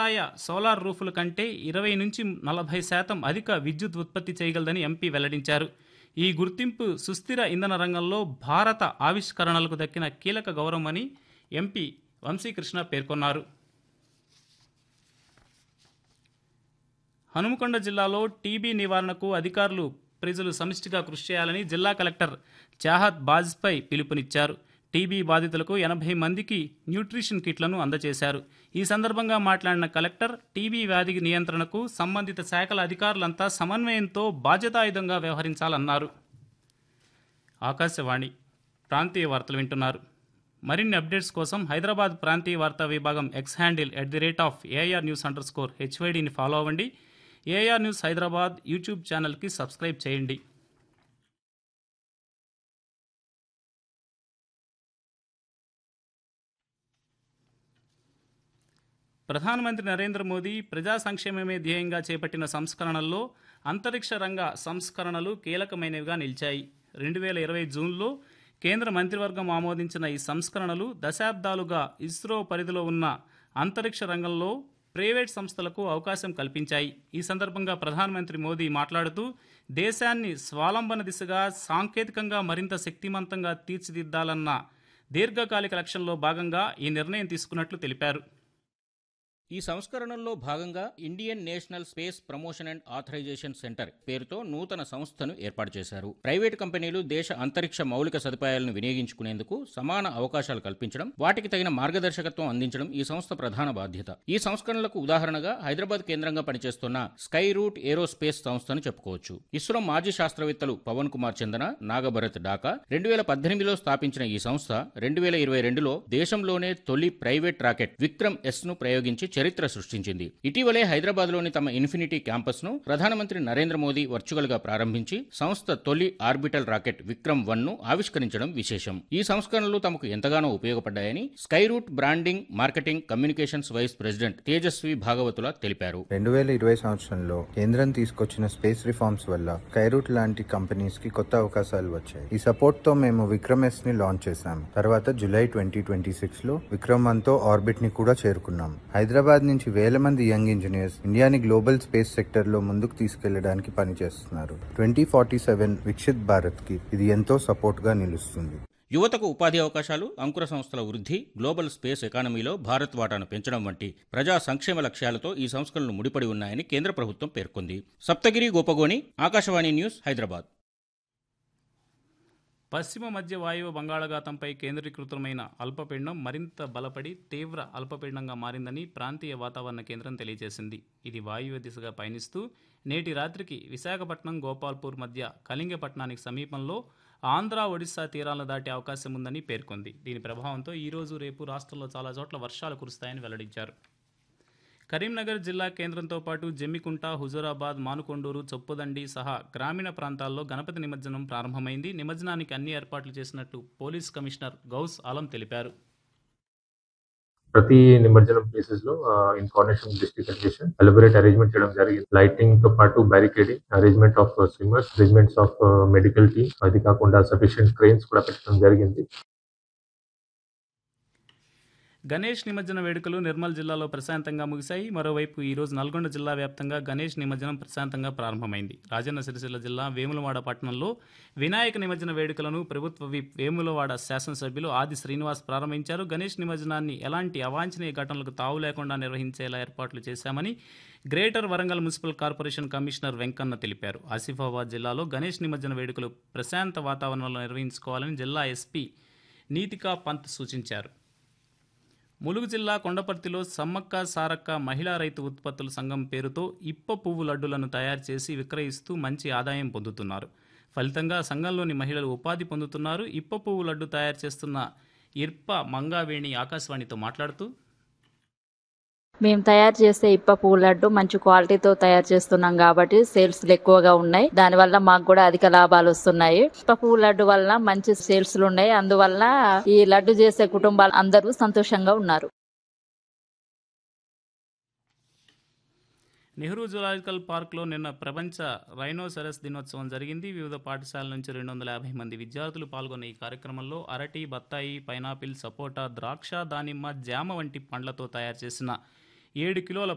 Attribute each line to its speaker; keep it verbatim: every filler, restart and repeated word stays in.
Speaker 1: వ్యవసాయ సోలార్ రూఫుల కంటే ఇరవై నుంచి నలభై శాతం అధిక విద్యుత్ ఉత్పత్తి చేయగలదని ఎంపీ వెల్లడించారు. ఈ గుర్తింపు సుస్థిర ఇంధన రంగంలో భారత ఆవిష్కరణలకు దక్కిన కీలక గౌరవమని ఎంపీ వంశీకృష్ణ పేర్కొన్నారు. హనుమకొండ జిల్లాలో టీబీ నివారణకు అధికారులు ప్రజలు సమిష్టిగా కృషి చేయాలని జిల్లా కలెక్టర్ చాహత్ బాజ్పై పిలుపునిచ్చారు. టీబీ బాధితులకు ఎనభై మందికి న్యూట్రిషన్ కిట్లను అందజేశారు. ఈ సందర్భంగా మాట్లాడిన కలెక్టర్ టీబీ వ్యాధి నియంత్రణకు సంబంధిత శాఖల అధికారులంతా సమన్వయంతో బాధ్యతాయుతంగా వ్యవహరించాలన్నారు. ఆకాశవాణి ప్రాంతీయ వార్తలు వింటున్నారు. మరిన్ని అప్డేట్స్ కోసం హైదరాబాద్ ప్రాంతీయ వార్తా విభాగం X handle at the rate of AIR news under score హెచ్వైడిని follow అవ్వండి. ఏఐఆర్ న్యూస్ హైదరాబాద్ యూట్యూబ్ ఛానల్కి సబ్స్క్రైబ్ చేయండి. ప్రధానమంత్రి నరేంద్ర మోదీ ప్రజా సంక్షేమమే ధ్యేయంగా చేపట్టిన సంస్కరణల్లో అంతరిక్ష రంగ సంస్కరణలు కీలకమైనవిగా నిలిచాయి. రెండు వేల ఇరవై జూన్లో కేంద్ర మంత్రివర్గం ఆమోదించిన ఈ సంస్కరణలు దశాబ్దాలుగా ఇస్రో పరిధిలో ఉన్న అంతరిక్ష రంగంలో ప్రైవేట్ సంస్థలకు అవకాశం కల్పించాయి. ఈ సందర్భంగా ప్రధానమంత్రి మోదీ మాట్లాడుతూ దేశాన్ని స్వావలంబన దిశగా సాంకేతికంగా మరింత శక్తివంతంగా తీర్చిదిద్దాలన్న దీర్ఘకాలిక లక్ష్యంలో భాగంగా ఈ నిర్ణయం తీసుకున్నట్లు తెలిపారు.
Speaker 2: ఈ సంస్కరణల్లో భాగంగా Indian national space promotion and authorisation centre పేరుతో నూతన సంస్థను ఏర్పాటు చేశారు. ప్రైవేటు కంపెనీలు దేశ అంతరిక్ష మౌలిక సదుపాయాలను వినియోగించుకునేందుకు సమాన అవకాశాలు కల్పించడం, వాటికి తగిన మార్గదర్శకత్వం అందించడం ఈ సంస్థ ప్రధాన బాధ్యత. ఈ సంస్కరణలకు ఉదాహరణగా హైదరాబాద్ కేంద్రంగా పనిచేస్తున్న స్కై రూట్ ఏరోస్పేస్ సంస్థను చెప్పుకోవచ్చు. ఇస్రో మాజీ శాస్త్రవేత్తలు పవన్ కుమార్ చందన, నాగభరత్ డాకా రెండు వేల పద్దెనిమిదిలో స్థాపించిన ఈ సంస్థ రెండు వేల ఇరవై రెండులో దేశంలోనే తొలి ప్రైవేట్ రాకెట్ విక్రమ్ ఎస్ ను ప్రయోగించి చరిత్ర సృష్టించింది. ఇటీవలే హైదరాబాద్ లోని తమ ఇన్ఫినిటీ క్యాంపస్ ను ప్రధానమంత్రి నరేంద్ర మోదీ వర్చువల్ గా ప్రారంభించి సంస్థ తొలి ఆర్బిటల్ రాకెట్ విక్రమ్ వన్ ను ఆవిష్కరించడం విశేషం. ఈ సంస్కరణలు తమకు ఎంతగానో ఉపయోగపడ్డాయని sky route branding, marketing, communications vice president Tejaswi భాగవతుల తెలిపారు.
Speaker 3: రెండు వేల ఇరవై సంవత్సరంలో కేంద్రం తీసుకొచ్చిన స్పేస్ రిఫార్మ్స్ వల్ల స్కై రూట్ లాంటి కంపెనీస్ కి కొత్త అవకాశాలు వచ్చాయి. ఈ సపోర్ట్ తో మేము విక్రమ్ ఎస్ ని లాంచ్ చేశాం. తర్వాత జూలై ట్వంటీ ట్వంటీ సిక్స్ లో విక్రమ్ వన్ తో ఆర్బిట్ ని కూడా చేరుకున్నాం. హైదరాబాద్ నుంచి వేల మంది యంగ్ ఇంజనీర్స్ ఇండియాని గ్లోబల్ స్పేస్ సెక్టర్ లో ముందుకు తీసుకెళ్లడానికి పనిచేస్తున్నారు. Twenty forty seven Viksit Bharat కి ఇది ఎంతో సపోర్ట్ గా నిలుస్తుంది.
Speaker 2: యువతకు ఉపాధి అవకాశాలు, అంకుర సంస్థల వృద్ధి, గ్లోబల్ స్పేస్ ఎకానమీలో భారత్ వాటాను పెంచడం వంటి ప్రజా సంక్షేమ లక్ష్యాలతో ఈ సంస్కరణలు ముడిపడి ఉన్నాయని కేంద్ర ప్రభుత్వం పేర్కొంది. సప్తగిరి గోపగోని, ఆకాశవాణి న్యూస్, హైదరాబాద్.
Speaker 1: పశ్చిమ మధ్య వాయువ్య బంగాళాఖాతంపై కేంద్రీకృతమైన అల్పపీడనం మరింత బలపడి తీవ్ర అల్పపీడనంగా మారిందని ప్రాంతీయ వాతావరణ కేంద్రం తెలియజేసింది. ఇది వాయువ్య దిశగా పయనిస్తూ నేటి రాత్రికి విశాఖపట్నం, గోపాల్పూర్ మధ్య కళింగపట్నానికి సమీపంలో ఆంధ్ర, ఒడిశా తీరాలను దాటే అవకాశం ఉందని పేర్కొంది. దీని ప్రభావంతో ఈరోజు, రేపు రాష్ట్రంలో చాలా చోట్ల వర్షాలు కురుస్తాయని వెల్లడించారు. కరీంనగర్ జిల్లా కేంద్రంతో పాటు జమ్మికుంట, హుజూరాబాద్, మానుకొండూరు, చొప్పుదండి సహా గ్రామీణ ప్రాంతాల్లో గణపతి నిమజ్జనం ప్రారంభమైంది. నిమజ్జనానికి అన్ని ఏర్పాట్లు చేసినట్లు పోలీస్ కమిషనర్ గౌస్ ఆలం తెలిపారు.
Speaker 4: ప్రతి నిమజ్జనం ప్లేసెస్ లో in coordination district administration elaborate arrangement చేయడం జరిగింది. లైటింగ్ తో పాటు barricading, arrangement of swimmers, arrangements of medical team, అది కాకుండా సఫిషియెంట్ క్రెయిన్స్ కూడా పెట్టడం జరిగింది.
Speaker 1: గణేష్ నిమజ్జన వేడుకలు నిర్మల్ జిల్లాలో ప్రశాంతంగా ముగిశాయి. మరోవైపు ఈరోజు నల్గొండ జిల్లా వ్యాప్తంగా గణేష్ నిమజ్జనం ప్రశాంతంగా ప్రారంభమైంది. రాజన్న సిరిసిల్ల జిల్లా వేములవాడ పట్టణంలో వినాయక నిమజ్జన వేడుకలను ప్రభుత్వ విప్ వేములవాడ శాసనసభ్యులు ఆది శ్రీనివాస్ ప్రారంభించారు. గణేష్ నిమజ్జనాన్ని ఎలాంటి అవాంఛనీయ ఘటనలకు తావు లేకుండా నిర్వహించేలా ఏర్పాట్లు చేశామని greater Warangal municipal corporation commissioner Venkanna తెలిపారు. ఆసిఫాబాద్ జిల్లాలో గణేష్ నిమజ్జన వేడుకలు ప్రశాంత వాతావరణంలో నిర్వహించుకోవాలని జిల్లా ఎస్పీ నీతికా పంత్ సూచించారు. ములుగు జిల్లా కొండపర్తిలో సమ్మక్క సారక్క మహిళా రైతు ఉత్పత్తుల సంఘం పేరుతో ఇప్ప పువ్వు లడ్డులను తయారు చేసి విక్రయిస్తూ మంచి ఆదాయం పొందుతున్నారు. ఫలితంగా సంఘంలోని మహిళలు ఉపాధి పొందుతున్నారు. ఇప్ప పువ్వు లడ్డు తయారు చేస్తున్న ఇర్ప మంగావేణి ఆకాశవాణితో మాట్లాడుతూ,
Speaker 5: మేము తయారు చేసే ఇప్ప పువ్వు లడ్డు మంచి క్వాలిటీతో తయారు చేస్తున్నాం కాబట్టి సేల్స్ ఎక్కువగా ఉన్నాయి. దానివల్ల మాకు కూడా అధిక లాభాలు వస్తున్నాయి. ఇప్ప పువ్వు లడ్డు వల్ల మంచి సేల్స్ ఉన్నాయి. అందువల్ల ఈ లడ్డు చేసే కుటుంబాలు అందరూ సంతోషంగా ఉన్నారు.
Speaker 1: నెహ్రూ జులాజికల్ పార్క్లో నిన్న ప్రపంచ రైనోసెరస్ దినోత్సవం జరిగింది. వివిధ పాఠశాలల నుంచి రెండు వందల యాభై మంది విద్యార్థులు పాల్గొన్న ఈ కార్యక్రమంలో అరటి, బత్తాయి, పైనాపిల్, సపోటా, ద్రాక్ష, దానిమ్మ, జామ వంటి పండ్లతో తయారు చేసిన ఏడు కిలోల